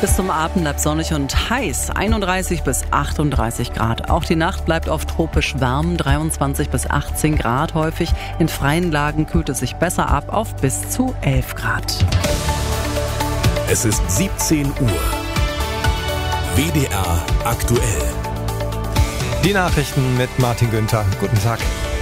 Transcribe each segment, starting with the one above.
Bis zum Abend bleibt sonnig und heiß, 31 bis 38 Grad. Auch die Nacht bleibt oft tropisch warm, 23 bis 18 Grad häufig. In freien Lagen kühlt es sich besser ab auf bis zu 11 Grad. Es ist 17 Uhr. WDR aktuell. Die Nachrichten mit Martin Günther. Guten Tag.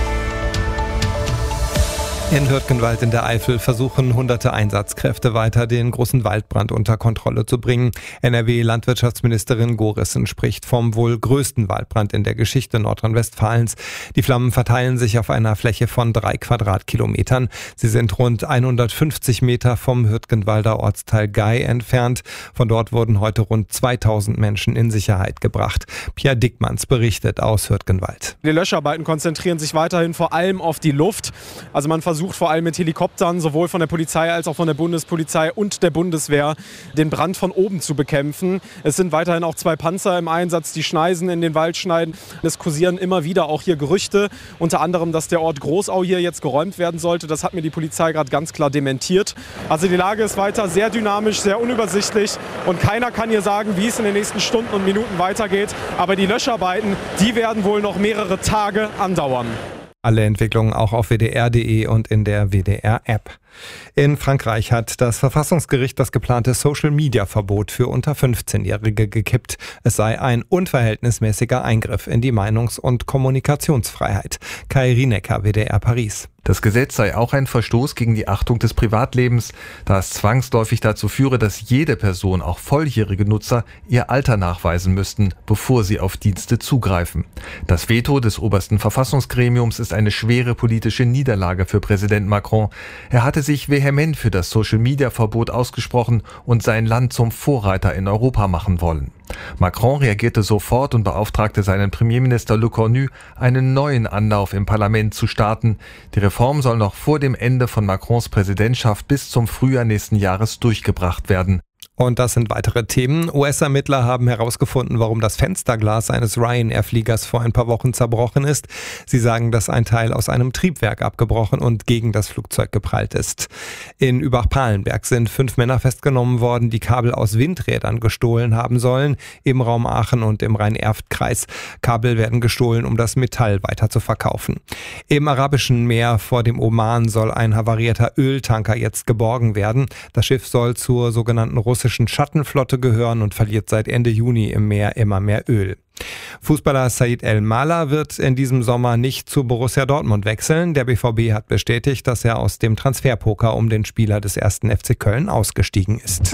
In Hürtgenwald in der Eifel versuchen hunderte Einsatzkräfte weiter, den großen Waldbrand unter Kontrolle zu bringen. NRW-Landwirtschaftsministerin Gorissen spricht vom wohl größten Waldbrand in der Geschichte Nordrhein-Westfalens. Die Flammen verteilen sich auf einer Fläche von 3 Quadratkilometern. Sie sind rund 150 Meter vom Hürtgenwalder Ortsteil Gei entfernt. Von dort wurden heute rund 2000 Menschen in Sicherheit gebracht. Pierre Dickmanns berichtet aus Hürtgenwald. Die Löscharbeiten konzentrieren sich weiterhin vor allem auf die Luft. Also man versucht vor allem mit Helikoptern, sowohl von der Polizei als auch von der Bundespolizei und der Bundeswehr, den Brand von oben zu bekämpfen. Es sind weiterhin auch 2 Panzer im Einsatz, die Schneisen in den Wald schneiden. Es kursieren immer wieder auch hier Gerüchte, unter anderem, dass der Ort Großau hier jetzt geräumt werden sollte. Das hat mir die Polizei gerade ganz klar dementiert. Also die Lage ist weiter sehr dynamisch, sehr unübersichtlich und keiner kann hier sagen, wie es in den nächsten Stunden und Minuten weitergeht. Aber die Löscharbeiten, die werden wohl noch mehrere Tage andauern. Alle Entwicklungen auch auf wdr.de und in der WDR-App. In Frankreich hat das Verfassungsgericht das geplante Social-Media-Verbot für unter 15-Jährige gekippt. Es sei ein unverhältnismäßiger Eingriff in die Meinungs- und Kommunikationsfreiheit. Kai Rienecker, WDR Paris. Das Gesetz sei auch ein Verstoß gegen die Achtung des Privatlebens, da es zwangsläufig dazu führe, dass jede Person, auch volljährige Nutzer, ihr Alter nachweisen müssten, bevor sie auf Dienste zugreifen. Das Veto des obersten Verfassungsgremiums ist eine schwere politische Niederlage für Präsident Macron. Er hatte sich vehement für das Social-Media-Verbot ausgesprochen und sein Land zum Vorreiter in Europa machen wollen. Macron reagierte sofort und beauftragte seinen Premierminister Le Cornu, einen neuen Anlauf im Parlament zu starten. Die Reform soll noch vor dem Ende von Macrons Präsidentschaft bis zum Frühjahr nächsten Jahres durchgebracht werden. Und das sind weitere Themen. US-Ermittler haben herausgefunden, warum das Fensterglas eines Ryanair-Fliegers vor ein paar Wochen zerbrochen ist. Sie sagen, dass ein Teil aus einem Triebwerk abgebrochen und gegen das Flugzeug geprallt ist. In Übach-Palenberg sind 5 Männer festgenommen worden, die Kabel aus Windrädern gestohlen haben sollen, im Raum Aachen und im Rhein-Erft-Kreis. Kabel werden gestohlen, um das Metall weiter zu verkaufen. Im Arabischen Meer vor dem Oman soll ein havarierter Öltanker jetzt geborgen werden. Das Schiff soll zur sogenannten russischen Schattenflotte gehören und verliert seit Ende Juni im Meer immer mehr Öl. Fußballer Said El-Mala wird in diesem Sommer nicht zu Borussia Dortmund wechseln. Der BVB hat bestätigt, dass er aus dem Transferpoker um den Spieler des 1. FC Köln ausgestiegen ist.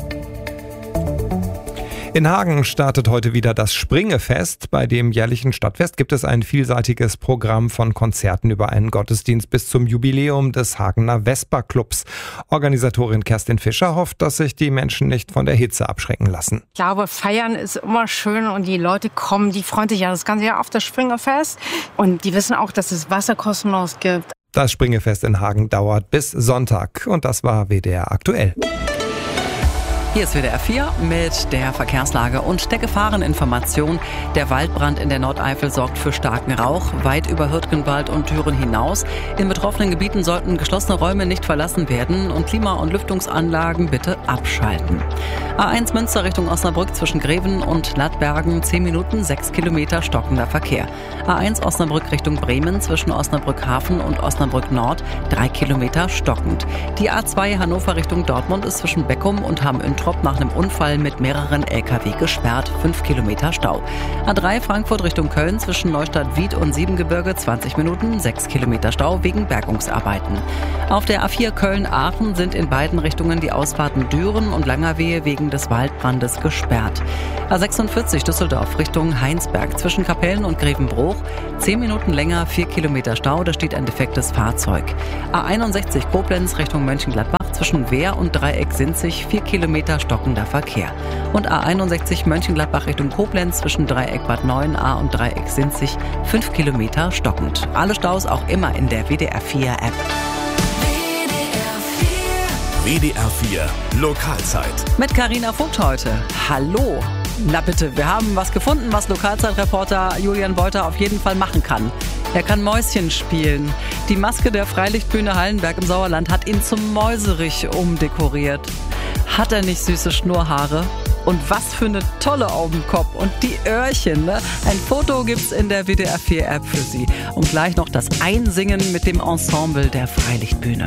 In Hagen startet heute wieder das Springefest. Bei dem jährlichen Stadtfest gibt es ein vielseitiges Programm von Konzerten über einen Gottesdienst bis zum Jubiläum des Hagener Vespa-Clubs. Organisatorin Kerstin Fischer hofft, dass sich die Menschen nicht von der Hitze abschrecken lassen. Ich glaube, feiern ist immer schön und die Leute kommen, die freuen sich ja das ganze Jahr auf das Springefest. Und die wissen auch, dass es Wasser kostenlos gibt. Das Springefest in Hagen dauert bis Sonntag. Und das war WDR aktuell. Hier ist WDR 4 mit der Verkehrslage und der Gefahreninformation. Der Waldbrand in der Nordeifel sorgt für starken Rauch, weit über Hürtgenwald und Düren hinaus. In betroffenen Gebieten sollten geschlossene Räume nicht verlassen werden und Klima- und Lüftungsanlagen bitte abschalten. A1 Münster Richtung Osnabrück zwischen Greven und Lattbergen 10 Minuten, 6 Kilometer stockender Verkehr. A1 Osnabrück Richtung Bremen zwischen Osnabrück Hafen und Osnabrück Nord 3 Kilometer stockend. Die A2 Hannover Richtung Dortmund ist zwischen Beckum und Hamm-Üntrop nach einem Unfall mit mehreren LKW gesperrt, 5 Kilometer Stau. A3 Frankfurt Richtung Köln zwischen Neustadt-Wied und Siebengebirge 20 Minuten, 6 Kilometer Stau wegen Bergungsarbeiten. Auf der A4 Köln-Aachen sind in beiden Richtungen die Ausfahrten Düren und Langerwehe wegen des Waldbrandes gesperrt. A46 Düsseldorf Richtung Heinsberg zwischen Kapellen und Grevenbruch 10 Minuten länger, 4 Kilometer Stau, da steht ein defektes Fahrzeug. A61 Koblenz Richtung Mönchengladbach zwischen Wehr und Dreieck-Sinzig 4 Kilometer stockender Verkehr. Und A61 Mönchengladbach Richtung Koblenz zwischen Dreieck Bad Neuenahr und Dreieck-Sinzig 5 Kilometer stockend. Alle Staus auch immer in der WDR 4 App. WDR 4 Lokalzeit. Mit Carina Vogt heute. Hallo. Na bitte, wir haben was gefunden, was Lokalzeitreporter Julian Beuter auf jeden Fall machen kann. Er kann Mäuschen spielen. Die Maske der Freilichtbühne Hallenberg im Sauerland hat ihn zum Mäuserich umdekoriert. Hat er nicht süße Schnurrhaare? Und was für eine tolle Augenkopf und die Öhrchen, ne? Ein Foto gibt's in der WDR 4 App für Sie. Und gleich noch das Einsingen mit dem Ensemble der Freilichtbühne.